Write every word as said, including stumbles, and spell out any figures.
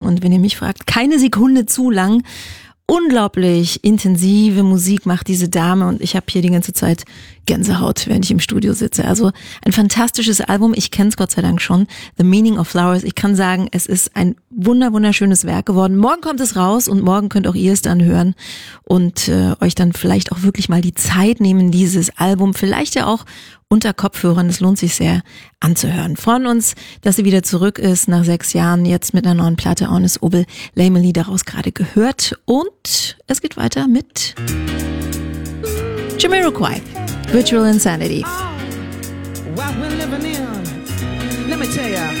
und wenn ihr mich fragt, keine Sekunde zu lang. Unglaublich intensive Musik macht diese Dame und ich habe hier die ganze Zeit Gänsehaut, während ich im Studio sitze. Also ein fantastisches Album, ich kenne es Gott sei Dank schon, The Meaning of Flowers. Ich kann sagen, es ist ein wunder wunderschönes Werk geworden. Morgen kommt es raus und morgen könnt auch ihr es dann hören und äh, euch dann vielleicht auch wirklich mal die Zeit nehmen, dieses Album vielleicht ja auch unter Kopfhörern, es lohnt sich sehr anzuhören. Freuen uns, dass sie wieder zurück ist nach sechs Jahren, jetzt mit einer neuen Platte, Honest Obel, Lamely daraus gerade gehört und es geht weiter mit Jamiroquai, Virtual Insanity. Oh, what we're living in. Let me tell ya.